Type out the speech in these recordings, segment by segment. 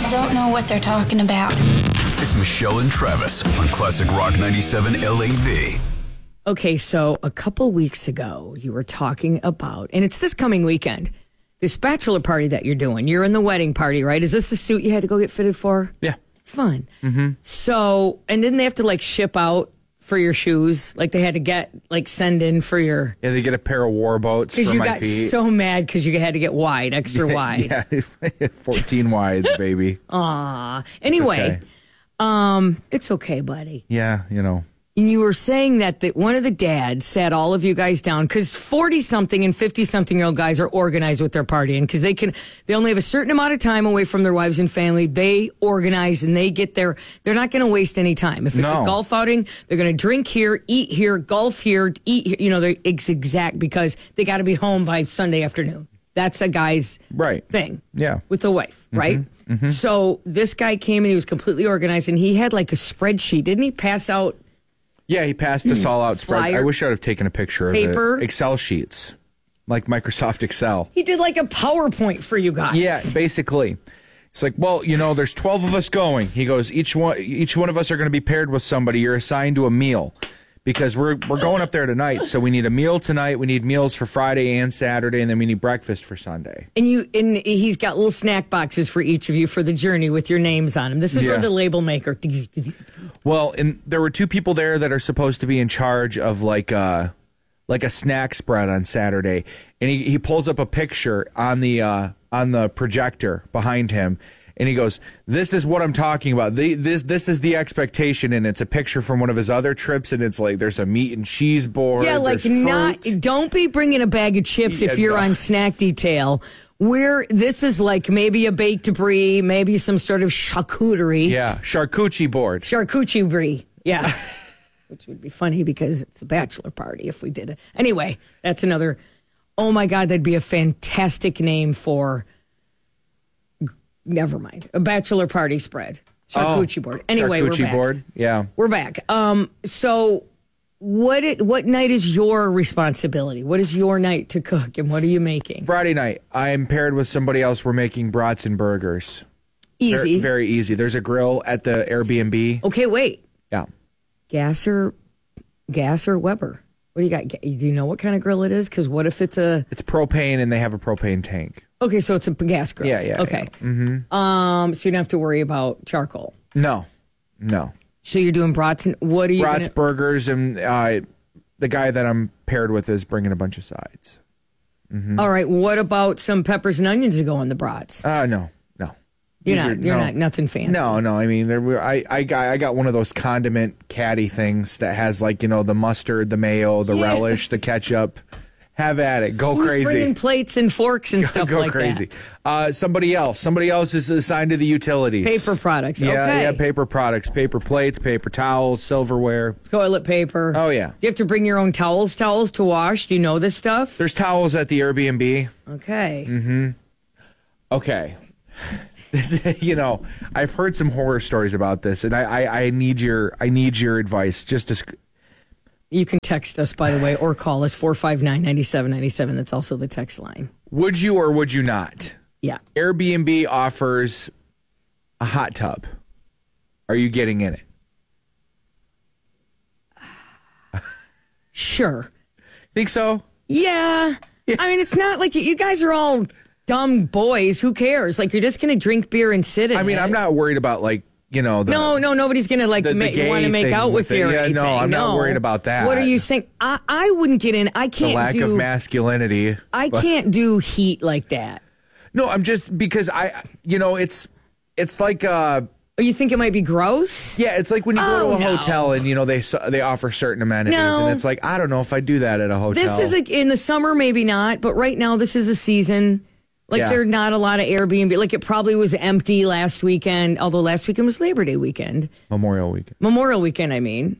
I don't know what they're talking about. It's Michelle and Travis on Classic Rock 97 LAV. Okay, so a couple weeks ago, you were talking about, and it's this coming weekend, this bachelor party that you're doing. You're in the wedding party, right? Is this the suit you had to go get fitted for? Yeah. Fun. Mm-hmm. So, and didn't they have to like ship out for your shoes? Like they had to get, like send in for your... Yeah, they get a pair of war boats for my feet. Because you got so mad because you had to get wide, extra wide. Yeah, 14 wides, baby. Aw. Anyway, it's okay, buddy. Yeah, you know. And you were saying that one of the dads sat all of you guys down because 40-something and 50-something-year-old guys are organized with their partying because they only have a certain amount of time away from their wives and family. They organize and they get they're not going to waste any time. If it's a golf outing, they're going to drink here, eat here, golf here, eat here. You know, it's exact because they got to be home by Sunday afternoon. That's a guy's thing. Yeah. With the wife, right? Mm-hmm. So this guy came and he was completely organized and he had like a spreadsheet. Didn't he pass out? Yeah, he passed us all out spread. I wish I would have taken a picture of paper, it. Excel sheets, like Microsoft Excel. He did like a PowerPoint for you guys. Yeah, basically. It's like, well, you know, there's 12 of us going. He goes, each one of us are going to be paired with somebody. You're assigned to a meal because we're going up there tonight. So we need a meal tonight. We need meals for Friday and Saturday, and then we need breakfast for Sunday. And he's got little snack boxes for each of you for the journey with your names on them. This is where the label maker. Well, and there were two people there that are supposed to be in charge of like a snack spread on Saturday, and he pulls up a picture on the projector behind him, and he goes, "This is what I'm talking about. This is the expectation," and it's a picture from one of his other trips, and it's like there's a meat and cheese board. Yeah, like don't be bringing a bag of chips if you're on snack detail. This is like maybe a baked brie, maybe some sort of charcuterie. Yeah, charcuterie board. Charcuterie brie, yeah. Which would be funny because it's a bachelor party if we did it. Anyway, that's another, oh my God, that'd be a fantastic name for, never mind, a bachelor party spread. Charcuterie board. Anyway, charcuterie we're back. board, yeah. We're back. So what night is your responsibility? What is your night to cook, and what are you making? Friday night, I'm paired with somebody else. We're making brats and burgers. Easy. Very, very easy. There's a grill at the Airbnb. Okay, wait. Yeah. Gas or Weber? What do you got? Do you know what kind of grill it is? Because what if it's It's propane, and they have a propane tank. Okay, so it's a gas grill. Yeah. Okay. Yeah. Mm-hmm. So you don't have to worry about charcoal. No. So you're doing brats and what are you? Brats, burgers, and the guy that I'm paired with is bringing a bunch of sides. Mm-hmm. All right. What about some peppers and onions to go in the brats? No. You're not nothing fancy. No. I mean, I got one of those condiment caddy things that has like the mustard, the mayo, the relish, the ketchup. Have at it. Go Who's crazy. Bringing plates and forks and stuff go like crazy. that. Somebody else is assigned to the utilities. Paper products. Yeah, paper products, paper plates, paper towels, silverware, toilet paper. Oh yeah. Do you have to bring your own towels to wash? Do you know this stuff? There's towels at the Airbnb. Okay. Mm-hmm. Okay. I've heard some horror stories about this, and I need your advice. Just to. You can text us, by the way, or call us 459-9797. That's also the text line. Would you or would you not? Yeah. Airbnb offers a hot tub. Are you getting in it? Sure. Think so? Yeah. I mean, it's not like you guys are all dumb boys. Who cares? Like, you're just going to drink beer and sit in it. I mean, I'm not worried about no, nobody's going to want to make out with you or anything. No, I'm not worried about that. What are you saying? I wouldn't get in. I can't the lack of masculinity. Can't do heat like that. No, I'm just because it's like Oh, you think it might be gross? Yeah, it's like when you go to a hotel and they offer certain amenities, and it's like I don't know if I do that at a hotel. This is in the summer, maybe not, but right now this is a season. There are not a lot of Airbnb. Like, it probably was empty last weekend, although last weekend was Labor Day weekend. Memorial weekend, I mean.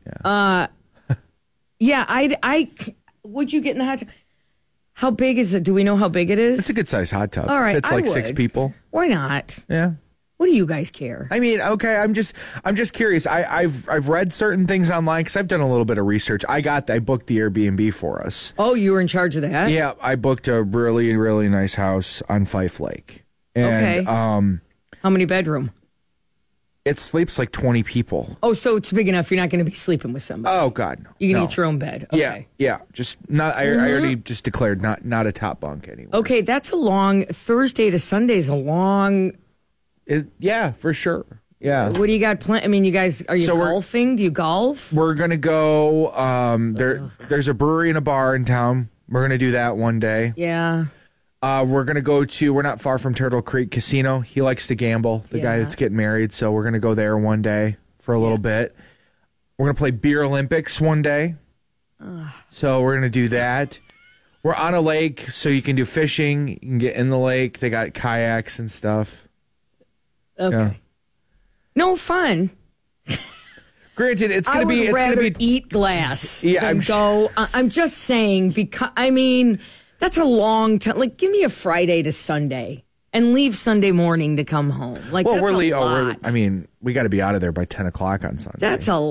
Yeah. Would you get in the hot tub? How big is it? Do we know how big it is? It's a good size hot tub. All right, it's like 6 people. Why not? Yeah. What do you guys care? I mean, okay, I'm just curious. I've read certain things online because I've done a little bit of research. I booked the Airbnb for us. Oh, you were in charge of that? Yeah, I booked a really, really nice house on Fife Lake. And, How many bedroom? It sleeps like 20 people. Oh, so it's big enough you're not going to be sleeping with somebody. Oh God, no. You can No. eat your own bed. Okay. Yeah. Just not. I already just declared not a top bunk anymore. Okay, that's a long Thursday to Sunday is a long. Yeah, for sure. Yeah. What do you got planned? I mean, you guys are you So we're- golfing? Do you golf? We're gonna go. There's a brewery and a bar in town. We're gonna do that one day. Yeah. We're gonna go to. We're not far from Turtle Creek Casino. He likes to gamble. The guy Yeah. that's getting married. So we're gonna go there one day for a little bit. We're gonna play Beer Olympics one day. So we're gonna do that. We're on a lake, so you can do fishing. You can get in the lake. They got kayaks and stuff. Okay. Yeah. No fun. Granted, it's I gonna would be. It's rather gonna be. eat glass Yeah, than I'm go. I'm just saying because I mean that's a long time. Like, give me a Friday to Sunday and leave Sunday morning to come home. Like, Well, that's we're. a lot. I mean, we got to be out of there by 10 o'clock on Sunday. That's a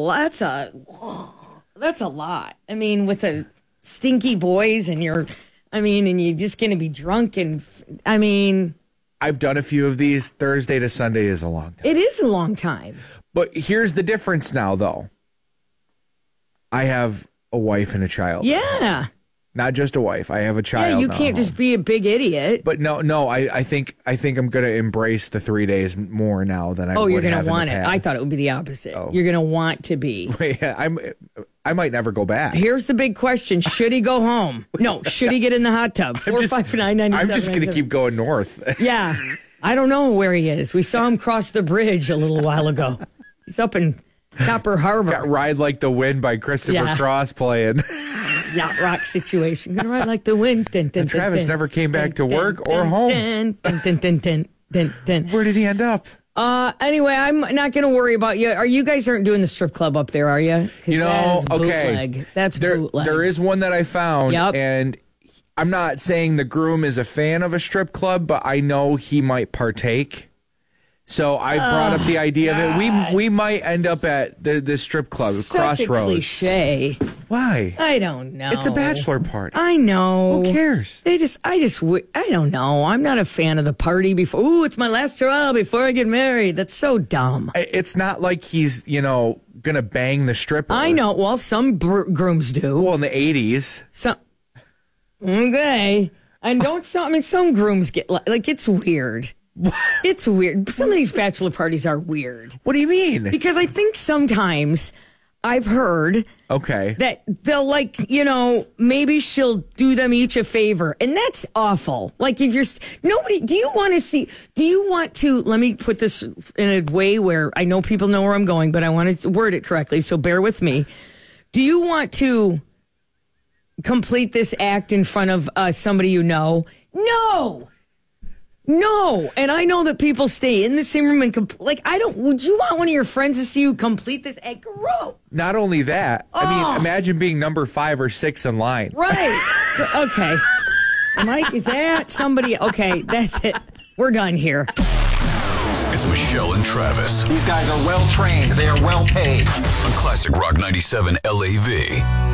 lot. I mean, with the stinky boys and you're just going to be drunk and I mean, I've done a few of these. Thursday to Sunday is a long time. it is a long time. But here's the difference now, though. I have a wife and a child. Yeah. Not just a wife. I have a child. Yeah, you now can't at just home. be a big idiot. But no. I think I'm going to embrace the 3 days more now than I. Oh, would you're going have to in the want it. I past. thought it would be the opposite. Oh. You're going to want to be. Yeah, I might never go back. Here's the big question: should he go home? No. Should he get in the hot tub? I'm just 459-97. I'm just going to keep going north. Yeah, I don't know where he is. We saw him cross the bridge a little while ago. He's up in Copper Harbor. Got Ride Like the Wind by Christopher Yeah. Cross playing. Yacht rock situation. Gonna ride like the wind. Dun, dun, dun, Travis dun, never came back dun, to work dun, or dun, home. Dun, dun, dun, dun, dun, dun, dun. Where did he end up? Anyway, I'm not going to worry about you. Are you guys aren't doing the strip club up there, are you? You know, okay. Bootleg. That's there, bootleg. There is one that I found, Yep. and I'm not saying the groom is a fan of a strip club, but I know he might partake. So I brought up the idea that we might end up at the strip club, Such Crossroads. a cliche. Why? I don't know. It's a bachelor party. I know. Who cares? I don't know. I'm not a fan of the party before. Ooh, it's my last hurrah before I get married. That's so dumb. It's not like he's, gonna bang the stripper. I know. Well, some grooms do. Well, in the 80s. Some. Okay. And some grooms get like it's weird. It's weird. Some of these bachelor parties are weird. What do you mean? Because I think sometimes I've heard Okay. that they'll maybe she'll do them each a favor. And that's awful. Like if you're do you want to, let me put this in a way where I know people know where I'm going, but I want to word it correctly. So bear with me. Do you want to complete this act in front of somebody you know? No, and I know that people stay in the same room and would you want one of your friends to see you complete this act? Gross. Not only that, I mean, imagine being number 5 or 6 in line. Right. Okay. Mike, is that somebody? Okay, that's it. We're done here. It's Michelle and Travis These guys are well trained. They are well paid. on Classic Rock 97 LAV.